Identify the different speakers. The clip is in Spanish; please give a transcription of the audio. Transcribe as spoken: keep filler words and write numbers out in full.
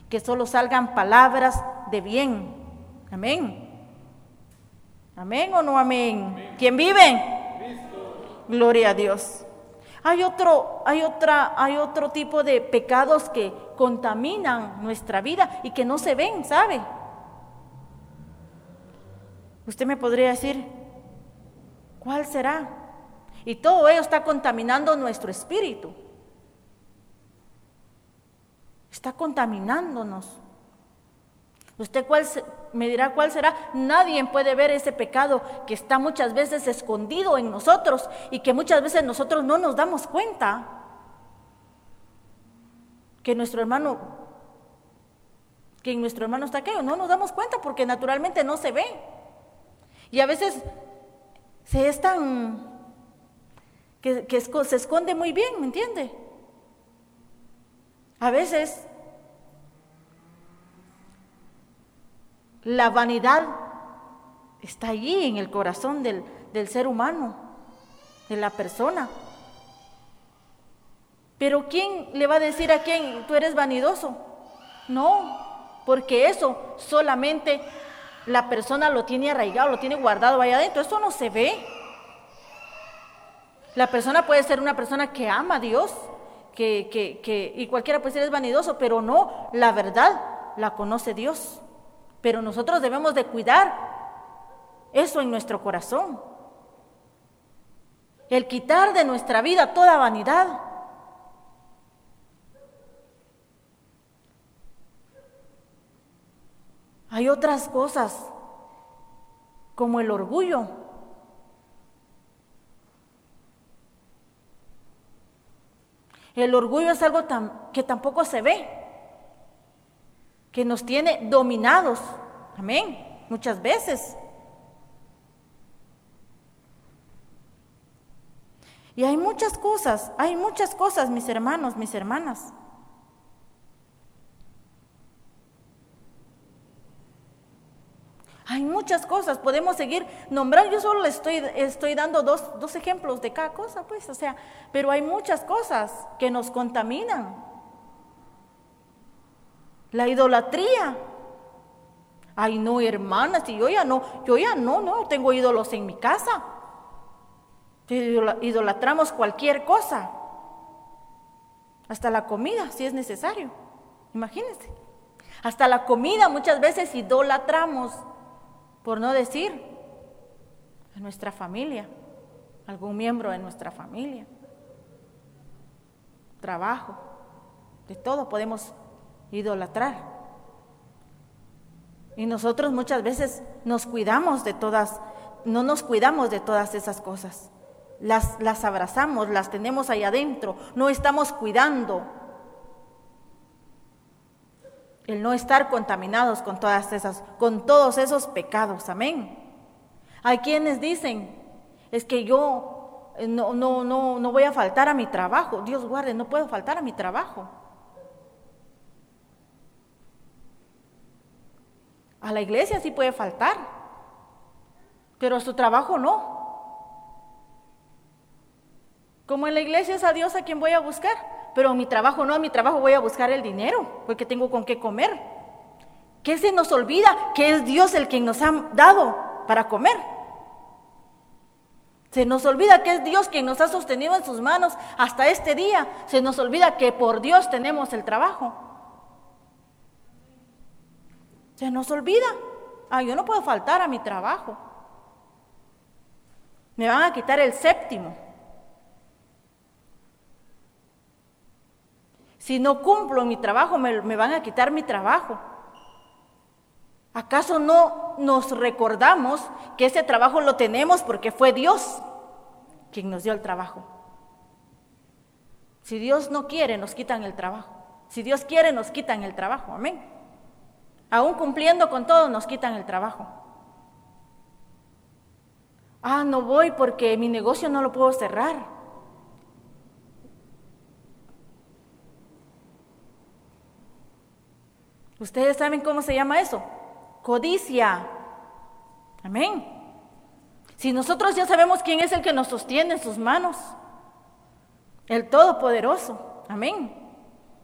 Speaker 1: que solo salgan palabras de bien. Amén. Amén o no amén. Amén. ¿Quién vive? Cristo. Gloria a Dios. Hay otro, hay otra, hay otro tipo de pecados que contaminan nuestra vida y que no se ven, ¿sabe? Usted me podría decir, ¿cuál será? Y todo ello está contaminando nuestro espíritu. Está contaminándonos. ¿Usted cuál se, me dirá cuál será? Nadie puede ver ese pecado que está muchas veces escondido en nosotros y que muchas veces nosotros no nos damos cuenta. Que nuestro hermano, que en nuestro hermano está aquello, no nos damos cuenta porque naturalmente no se ve. Y a veces se es tan, que, que se esconde muy bien, ¿me entiende? A veces la vanidad está allí en el corazón del, del ser humano, de la persona. Pero ¿quién le va a decir a quién tú eres vanidoso? No, porque eso solamente la persona lo tiene arraigado, lo tiene guardado allá adentro. Eso no se ve. La persona puede ser una persona que ama a Dios, que, que, que, y cualquiera puede ser es vanidoso, pero no, la verdad la conoce Dios. Pero nosotros debemos de cuidar eso en nuestro corazón. El quitar de nuestra vida toda vanidad. Hay otras cosas, como el orgullo. El orgullo es algo tan, que tampoco se ve, que nos tiene dominados, amén, muchas veces. Y hay muchas cosas, hay muchas cosas, mis hermanos, mis hermanas. Hay muchas cosas, podemos seguir nombrando, yo solo les estoy, estoy dando dos, dos ejemplos de cada cosa, pues, o sea, pero hay muchas cosas que nos contaminan. La idolatría. Ay, no, hermanas, si yo ya no, yo ya no, no tengo ídolos en mi casa. Idolatramos cualquier cosa, hasta la comida, si es necesario. Imagínense, hasta la comida muchas veces idolatramos. Por no decir a nuestra familia, algún miembro de nuestra familia, trabajo, de todo podemos idolatrar. Y nosotros muchas veces nos cuidamos de todas, no nos cuidamos de todas esas cosas. Las, las abrazamos, las tenemos ahí adentro, no estamos cuidando el no estar contaminados con todas esas, con todos esos pecados, amén. Hay quienes dicen, es que yo no, no, no, no voy a faltar a mi trabajo. Dios guarde, no puedo faltar a mi trabajo. A la iglesia sí puede faltar, pero a su trabajo no. Como en la iglesia es a Dios a quien voy a buscar. Pero en mi trabajo no, en mi trabajo voy a buscar el dinero, porque tengo con qué comer. ¿Qué se nos olvida? Que es Dios el quien nos ha dado para comer. Se nos olvida que es Dios quien nos ha sostenido en sus manos hasta este día. Se nos olvida que por Dios tenemos el trabajo. Se nos olvida. Ah, yo no puedo faltar a mi trabajo. Me van a quitar el séptimo. Si no cumplo en mi trabajo, me, me van a quitar mi trabajo. ¿Acaso no nos recordamos que ese trabajo lo tenemos porque fue Dios quien nos dio el trabajo? Si Dios no quiere, nos quitan el trabajo. Si Dios quiere, nos quitan el trabajo. Amén. Aún cumpliendo con todo, nos quitan el trabajo. Ah, no voy porque mi negocio no lo puedo cerrar. ¿Ustedes saben cómo se llama eso? Codicia. Amén. Si nosotros ya sabemos quién es el que nos sostiene en sus manos, el Todopoderoso. Amén.